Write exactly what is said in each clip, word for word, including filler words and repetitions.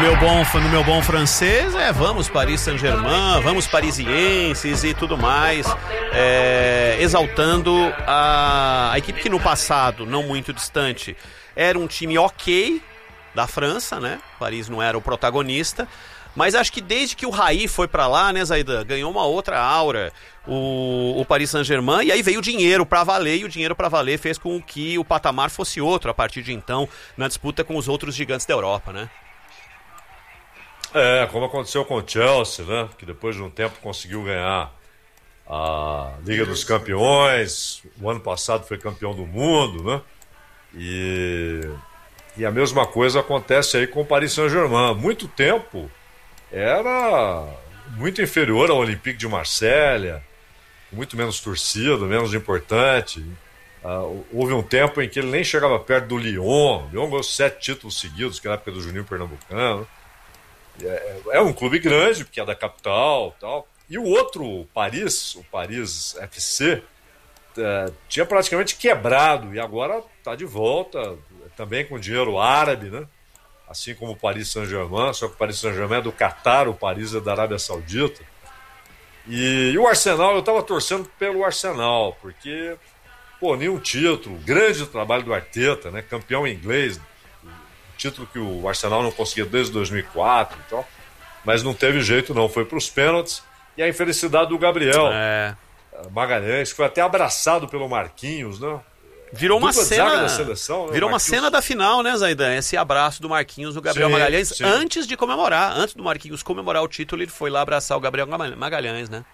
meu bom, no meu bom francês, é vamos Paris Saint-Germain, vamos parisienses e tudo mais, é, exaltando a, a equipe que no passado, não muito distante, era um time ok da França, né? Paris não era o protagonista, mas acho que desde que o Raí foi pra lá, né, Zaidan, ganhou uma outra aura o, o Paris Saint-Germain, e aí veio o dinheiro pra valer, e o dinheiro pra valer fez com que o patamar fosse outro a partir de então, na disputa com os outros gigantes da Europa, né? É, como aconteceu com o Chelsea, né? Que depois de um tempo conseguiu ganhar a Liga dos Campeões, o ano passado foi campeão do mundo, né? E, e a mesma coisa acontece aí com o Paris Saint-Germain. Há muito tempo era muito inferior ao Olympique de Marselha, muito menos torcida, menos importante. Uh, houve um tempo em que ele nem chegava perto do Lyon. O Lyon ganhou sete títulos seguidos, que era a época do Juninho Pernambucano. É, é um clube grande, porque é da capital e tal. E o outro, o Paris, o Paris F C, é, tinha praticamente quebrado e agora está de volta, também com dinheiro árabe, né? Assim como o Paris Saint-Germain, só que o Paris Saint-Germain é do Catar, o Paris é da Arábia Saudita. E, e o Arsenal, eu estava torcendo pelo Arsenal, porque, pô, nenhum título, grande trabalho do Arteta, né? Campeão inglês, título que o Arsenal não conseguia desde dois mil e quatro e tal, mas não teve jeito não, foi para os pênaltis, e a infelicidade do Gabriel é. Magalhães, que foi até abraçado pelo Marquinhos, né? Virou uma cena da seleção, né? Virou uma cena da final, né, Zaidan? Esse abraço do Marquinhos do Gabriel sim, Magalhães, sim. Antes de comemorar, antes do Marquinhos comemorar o título, ele foi lá abraçar o Gabriel Magalhães, né?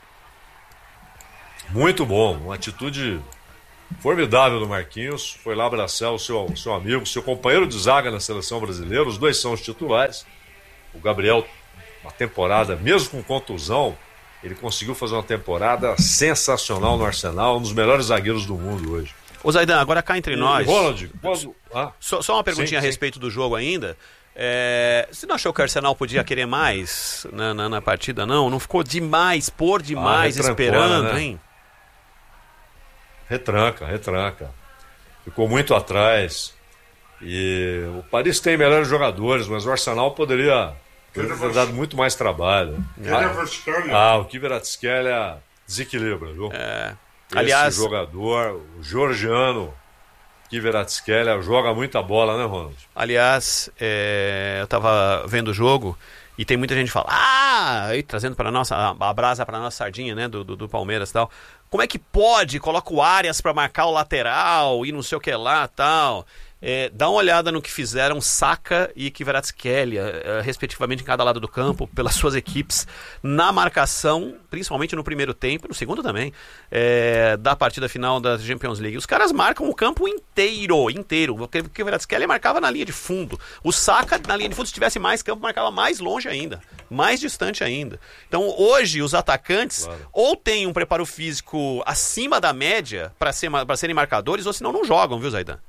Muito bom, uma atitude formidável do Marquinhos, foi lá abraçar o seu, seu amigo, seu companheiro de zaga na seleção brasileira, os dois são os titulares. O Gabriel, uma temporada, mesmo com contusão, ele conseguiu fazer uma temporada sensacional no Arsenal, um dos melhores zagueiros do mundo hoje. Ô Zaidan, agora cá entre nós, e, Ronald, posso... ah, só, só uma perguntinha sim, a respeito sim. do jogo ainda. É, você não achou que o Arsenal podia querer mais na, na, na partida, não? Não ficou demais, por demais, ah, esperando, né? Hein? Retranca, retranca. Ficou muito atrás. E o Paris tem melhores jogadores, mas o Arsenal poderia ter dado muito mais trabalho. Ah, ah, o Kvaratskhelia desequilibra, viu? É. Esse Aliás, jogador, o georgiano Kvaratskhelia, joga muita bola, né, Ronald? Aliás, é, eu tava vendo o jogo e tem muita gente que fala, ah, aí, trazendo para nossa a brasa para nossa sardinha, né, do, do, do Palmeiras e tal. Como é que pode? Coloca o Arias para marcar o lateral e não sei o que lá tal. É, dá uma olhada no que fizeram Saka e Kvaratskhelia, é, respectivamente em cada lado do campo, pelas suas equipes, na marcação, principalmente no primeiro tempo, no segundo também, é, da partida final da Champions League. Os caras marcam o campo inteiro, inteiro. O Kvaratskhelia marcava na linha de fundo. O Saka, na linha de fundo, se tivesse mais campo, marcava mais longe ainda, mais distante ainda. Então, hoje, os atacantes claro. ou têm um preparo físico acima da média para ser, para serem marcadores, ou senão não jogam, viu, Zaidan?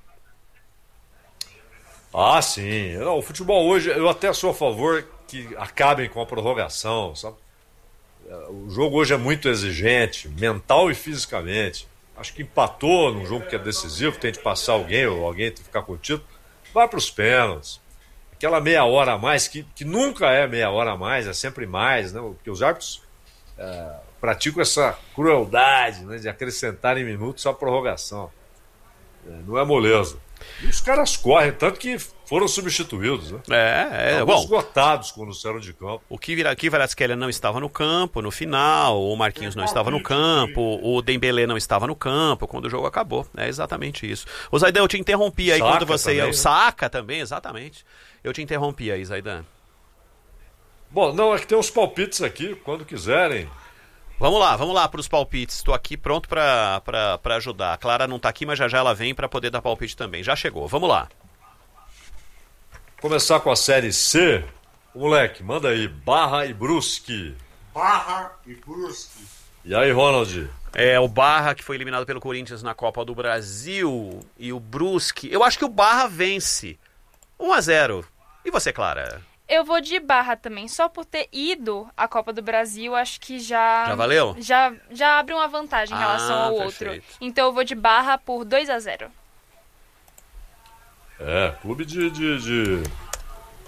Ah, sim. Não, o futebol hoje, eu até sou a favor que acabem com a prorrogação, sabe? O jogo hoje é muito exigente, mental e fisicamente. Acho que empatou num jogo que é decisivo, tem de passar alguém ou alguém tem que ficar com o título, vai para os pênaltis. Aquela meia hora a mais, que, que nunca é meia hora a mais, é sempre mais, né? Porque os árbitros é, praticam essa crueldade, né, de acrescentarem minutos à prorrogação. É, não é moleza. E os caras correm, tanto que foram substituídos, né? É, é Alguns bom. esgotados quando saíram de campo. O Kvaratskhelia não estava no campo no final, o Marquinhos não estava no campo, o Dembélé não estava no campo quando o jogo acabou. É exatamente isso. O Zaidan, eu te interrompi aí Saka quando você também, ia. né? O Saka também, exatamente. Eu te interrompi aí, Zaidan. Bom, não, é que tem uns palpites aqui, quando quiserem. Vamos lá, vamos lá para os palpites. Estou aqui pronto para ajudar. A Clara não está aqui, mas já já ela vem para poder dar palpite também. Já chegou, vamos lá. Começar com a Série C. O moleque, manda aí, Barra e Brusque. Barra e Brusque. E aí, Ronald? É, o Barra que foi eliminado pelo Corinthians na Copa do Brasil e o Brusque. Eu acho que o Barra vence. um a zero. E você, Clara? Eu vou de Barra também, só por ter ido à Copa do Brasil, acho que já... Já valeu? Já, já abre uma vantagem em relação ah, ao perfeito. outro. Então eu vou de Barra por dois a zero. É, clube de, de, de,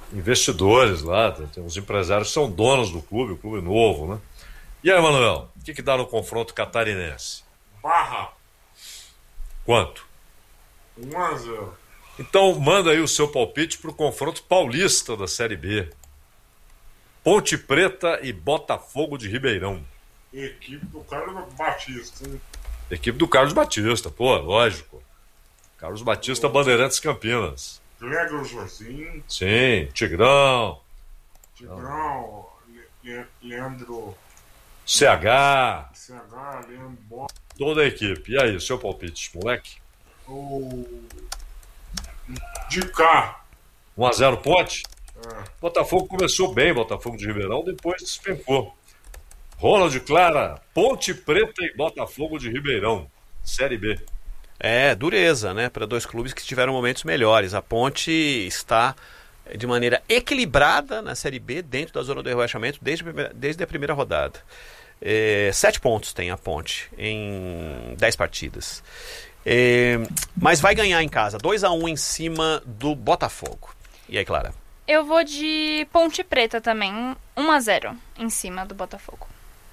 investidores lá, tem uns empresários que são donos do clube, o clube novo, né? E aí, Manuel, o que, que dá no confronto catarinense? Barra, Quanto? um a zero. Então, manda aí o seu palpite para o confronto paulista da Série B. Ponte Preta e Botafogo de Ribeirão. Equipe do Carlos Batista, hein? Equipe do Carlos Batista, pô, lógico. Carlos Batista, Bandeirantes Campinas. Cleber Josim, Sim, Tigrão, Tigrão, Le- Le- Leandro C H, C H, Leandro Bo... toda a equipe. E aí, seu palpite, moleque? o de cá. um a zero Ponte? É. Botafogo começou bem, Botafogo de Ribeirão, depois despencou. Ronald Clara, Ponte Preta e Botafogo de Ribeirão, Série B. É, dureza, né? Para dois clubes que tiveram momentos melhores. A Ponte está de maneira equilibrada na Série B, dentro da zona do rebaixamento, desde, desde a primeira rodada. É, sete pontos tem a Ponte em dez partidas. É, mas vai ganhar em casa, dois a um em cima do Botafogo. E aí, Clara? Eu vou de Ponte Preta também, um a zero em cima do Botafogo.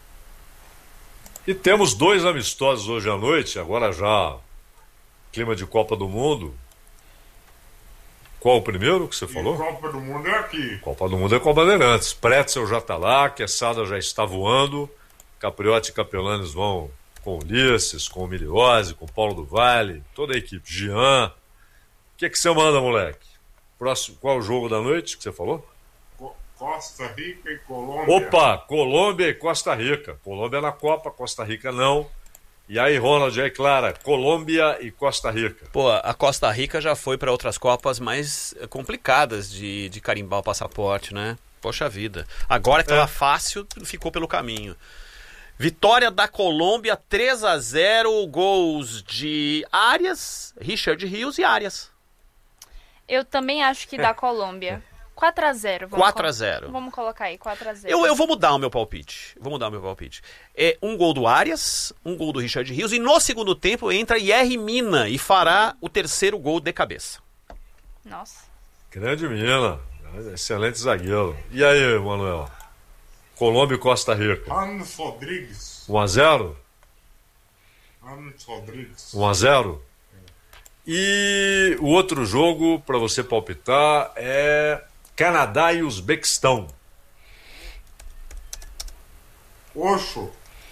E temos dois amistosos hoje à noite, agora já clima de Copa do Mundo. Qual o primeiro que você E falou? Copa do Mundo é aqui. Copa do Mundo é com a Bandeirantes. Pretzel já está lá, Quesada já está voando, Capriotti e Capelanes vão com Ulisses, com o Miliose, com o Paulo do Vale, toda a equipe, Jean. O que, que você manda, moleque? Próximo, qual é o jogo da noite que você falou? Co- Costa Rica e Colômbia. Opa, Colômbia e Costa Rica. Colômbia na Copa, Costa Rica não. E aí, Ronald, e aí, Clara, Colômbia e Costa Rica. Pô, a Costa Rica já foi para outras Copas mais complicadas de, de carimbar o passaporte, né? Poxa vida. Agora que estava É. fácil, ficou pelo caminho. Vitória da Colômbia, três a zero, gols de Arias, Richard Rios e Arias. Eu também acho que da Colômbia. quatro a zero. Vamos quatro a colo- zero. Vamos colocar aí, quatro a zero. Eu, eu vou mudar o meu palpite. Vou mudar o meu palpite. É um gol do Arias, um gol do Richard Rios, e no segundo tempo entra Yerry Mina e fará o terceiro gol de cabeça. Nossa. Grande Mina, excelente zagueiro. E aí, Manuel? Colômbia e Costa Rica. Ramos Rodrigues. um a zero? Ramos Rodrigues. um a zero? E o outro jogo para você palpitar é Canadá e Uzbequistão. Oxo.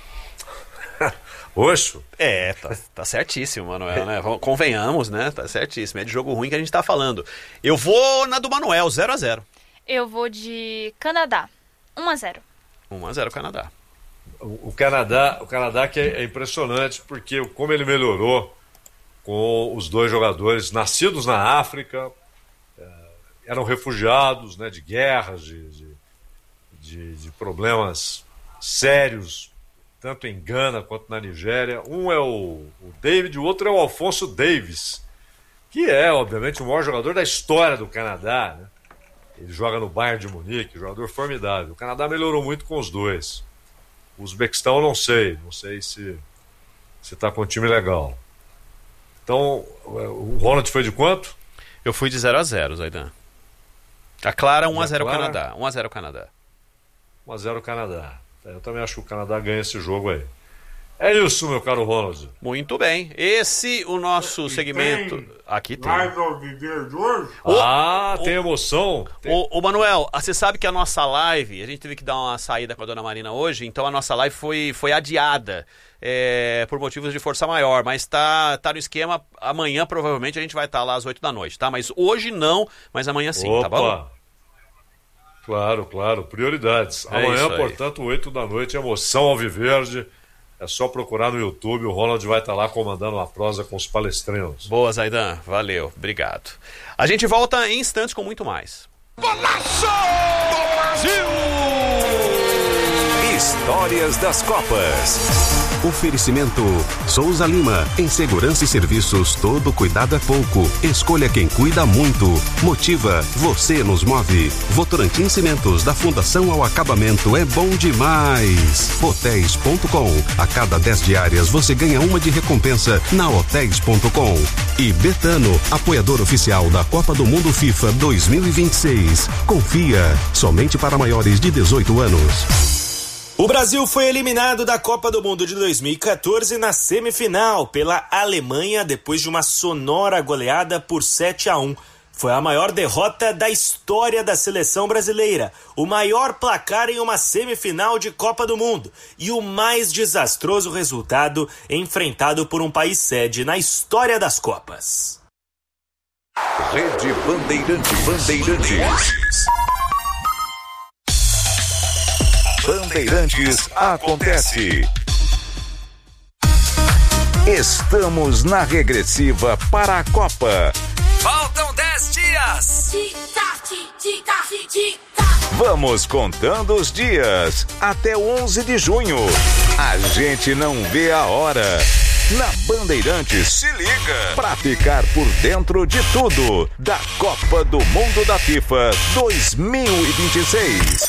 Oxo? É, tá, tá certíssimo, Manuel, né? Vamos- Convenhamos, né? Tá certíssimo. É de jogo ruim que a gente tá falando. Eu vou na do Manuel, zero a zero. Eu vou de Canadá, um a zero. um a zero Canadá. O o Canadá, o Canadá que é é impressionante porque como ele melhorou com os dois jogadores nascidos na África, eh, eram refugiados, né, de guerras, de, de, de- de problemas sérios, tanto em Gana quanto na Nigéria. Um é o, o David, o outro é o Alfonso Davis, que é, obviamente, o maior jogador da história do Canadá, né? Ele joga no Bayern de Munique, jogador formidável. O Canadá melhorou muito com os dois. O Uzbequistão eu não sei, não sei se se tá com um time legal. Então, o Ronald foi de quanto? Eu fui de zero a zero, Zaidan. A Clara, um a zero Clara? Canadá. um a zero Canadá. um a zero Canadá. Eu também acho que o Canadá ganha esse jogo aí. É isso, meu caro Ronald. Muito bem. Esse o nosso E segmento. tem Aqui tem. Live ao viver de hoje. Ô, ah, ô, tem emoção? Tem- Ô, ô, Manuel, ah, você sabe que a nossa live, a gente teve que dar uma saída com a dona Marina hoje, então a nossa live foi, foi adiada é, por motivos de força maior, mas tá, tá no esquema, amanhã provavelmente a gente vai estar lá às oito da noite, tá? Mas hoje não, mas amanhã sim, Opa. tá bom? Claro, claro, prioridades. É Amanhã, isso aí. portanto, oito da noite, emoção Alviverde. É só procurar no YouTube, o Ronald vai estar lá comandando a prosa com os palestrinos. Boa, Zaidan, valeu, obrigado. A gente volta em instantes com muito mais. Histórias das Copas. Oferecimento Souza Lima. Em segurança e serviços, todo cuidado é pouco. Escolha quem cuida muito. Motiva, você nos move. Votorantim Cimentos, da fundação ao acabamento, é bom demais. Hotéis ponto com. A cada dez diárias você ganha uma de recompensa na hotéis ponto com. E Betano, apoiador oficial da Copa do Mundo FIFA dois mil e vinte e seis. Confia, somente para maiores de dezoito anos. O Brasil foi eliminado da Copa do Mundo de dois mil e quatorze na semifinal pela Alemanha depois de uma sonora goleada por sete a um. Foi a maior derrota da história da seleção brasileira, o maior placar em uma semifinal de Copa do Mundo e o mais desastroso resultado enfrentado por um país sede na história das Copas. Rede Bandeirantes. Bandeirantes. Bandeirantes acontece. Estamos na regressiva para a Copa. Faltam dez dias. Vamos contando os dias até onze de junho. A gente não vê a hora. Na Bandeirantes, se liga pra ficar por dentro de tudo da Copa do Mundo da FIFA dois mil e vinte e seis.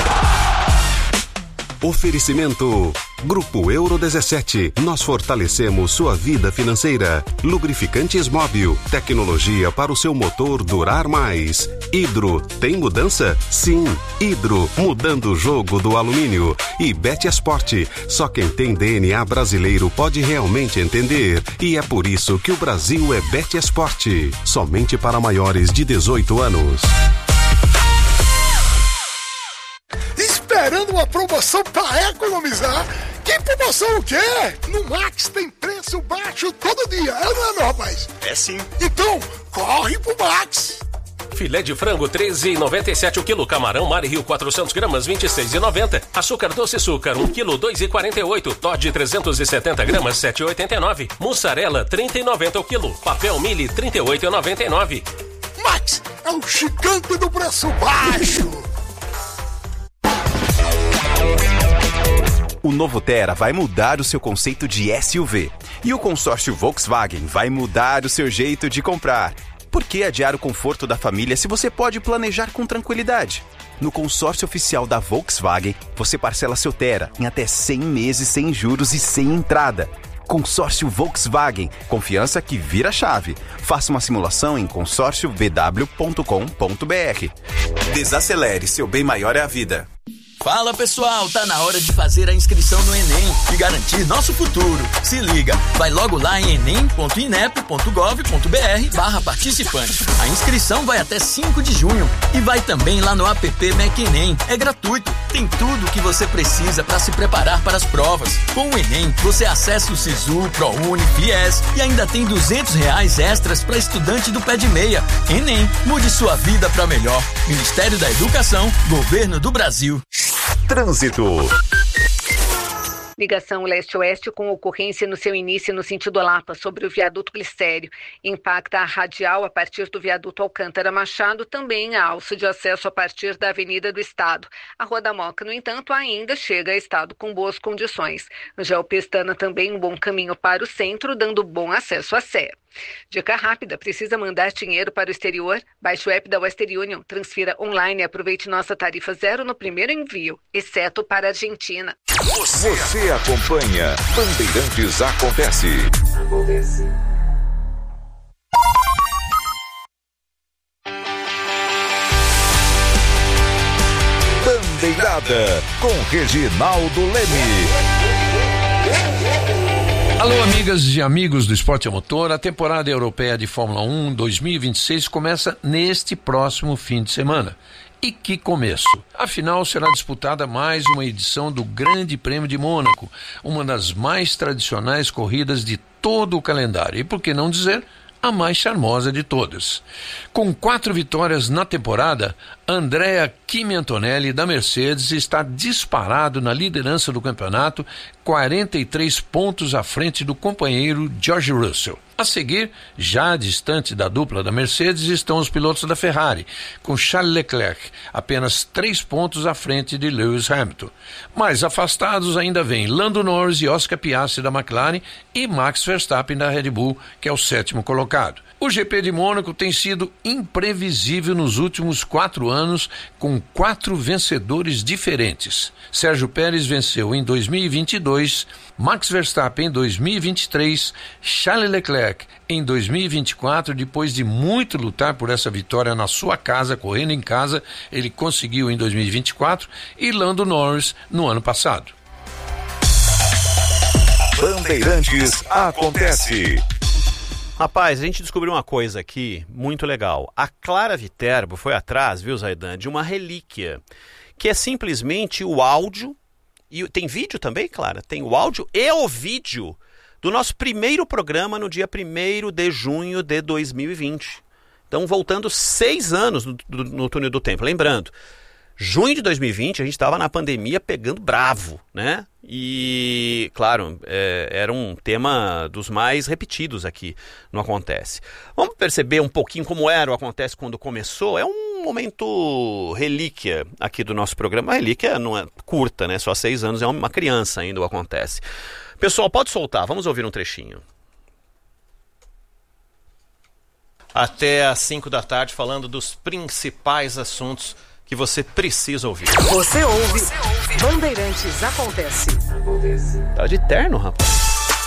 Oferecimento Grupo Euro dezessete. Nós fortalecemos sua vida financeira. Lubrificantes Móbil. Tecnologia para o seu motor durar mais. Hidro. Tem mudança? Sim. Hidro. Mudando o jogo do alumínio. E Betesport. Só quem tem D N A brasileiro pode realmente entender. E é por isso que o Brasil é Betesport. Somente para maiores de dezoito anos. Esperando uma promoção para economizar? Que promoção o quê? No Max tem preço baixo todo dia, é ou não é, meu rapaz? É sim. Então, corre pro Max. Filé de frango treze reais e noventa e sete centavos o quilo. Camarão Mari Rio quatrocentos gramas vinte e seis reais e noventa centavos. Açúcar doce açúcar um quilo dois reais e quarenta e oito centavos. Toddy trezentos e setenta gramas sete reais e oitenta e nove centavos. Mussarela trinta reais e noventa centavos o quilo. Papel Mili trinta e oito reais e noventa e nove centavos. Max é o gigante do preço baixo. O novo Tera vai mudar o seu conceito de S U V. E o consórcio Volkswagen vai mudar o seu jeito de comprar. Por que adiar o conforto da família se você pode planejar com tranquilidade? No consórcio oficial da Volkswagen, você parcela seu Tera em até cem meses sem juros e sem entrada. Consórcio Volkswagen. Confiança que vira chave. Faça uma simulação em consórcio v w ponto com ponto b r. Desacelere, seu bem maior é a vida. Fala pessoal, tá na hora de fazer a inscrição no Enem e garantir nosso futuro. Se liga, vai logo lá em enem ponto inep ponto gov ponto br barra participante. A inscrição vai até cinco de junho e vai também lá no app Mac Enem. É gratuito, tem tudo o que você precisa para se preparar para as provas. Com o Enem, você acessa o Sisu, ProUni, Fies e ainda tem duzentos reais extras para estudante do pé de meia. Enem, mude sua vida para melhor. Ministério da Educação, Governo do Brasil. Trânsito. Ligação leste-oeste com ocorrência no seu início no sentido Lapa, sobre o viaduto Glicério. Impacta a radial a partir do viaduto Alcântara Machado, também a alça de acesso a partir da Avenida do Estado. A Rua da Moca, no entanto, ainda chega a estado com boas condições. Angel Pestana também um bom caminho para o centro, dando bom acesso à Sé. Dica rápida, precisa mandar dinheiro para o exterior? Baixe o app da Western Union, transfira online e aproveite nossa tarifa zero no primeiro envio, exceto para a Argentina. Você, Você acompanha Bandeirantes Acontece. Acontece. Bandeirada com Reginaldo Leme. Alô, amigas e amigos do Esporte a Motor. A temporada europeia de Fórmula um dois mil e vinte e seis começa neste próximo fim de semana. E que começo! Afinal, será disputada mais uma edição do Grande Prêmio de Mônaco, uma das mais tradicionais corridas de todo o calendário. E por que não dizer, a mais charmosa de todas. Com quatro vitórias na temporada, Andrea Kimi Antonelli, da Mercedes, está disparado na liderança do campeonato, quarenta e três pontos à frente do companheiro George Russell. A seguir, já distante da dupla da Mercedes, estão os pilotos da Ferrari, com Charles Leclerc apenas três pontos à frente de Lewis Hamilton. Mais afastados ainda vêm Lando Norris e Oscar Piastri da McLaren e Max Verstappen da Red Bull, que é o sétimo colocado. O G P de Mônaco tem sido imprevisível nos últimos quatro anos, com quatro vencedores diferentes. Sérgio Pérez venceu em dois mil e vinte e dois, Max Verstappen em dois mil e vinte e três, Charles Leclerc em dois mil e vinte e quatro, depois de muito lutar por essa vitória na sua casa, correndo em casa, ele conseguiu em dois mil e vinte e quatro, e Lando Norris no ano passado. Bandeirantes acontece. Rapaz, a gente descobriu uma coisa aqui muito legal. A Clara Viterbo foi atrás, viu, Zaidan, de uma relíquia, que é simplesmente o áudio, e tem vídeo também, Clara? Tem o áudio e o vídeo do nosso primeiro programa no dia primeiro de junho de dois mil e vinte. Então, voltando seis anos no, no, no túnel do tempo. Lembrando, junho de dois mil e vinte, a gente estava na pandemia pegando bravo, né? E, claro, é, era um tema dos mais repetidos aqui no Acontece. Vamos perceber um pouquinho como era o Acontece quando começou? É um momento relíquia aqui do nosso programa. A relíquia não é curta, né? Só seis anos, é uma criança ainda o Acontece. Pessoal, pode soltar, vamos ouvir um trechinho. Até às cinco da tarde, falando dos principais assuntos que você precisa ouvir. Você ouve, Bandeirantes Acontece. Tá de terno, rapaz.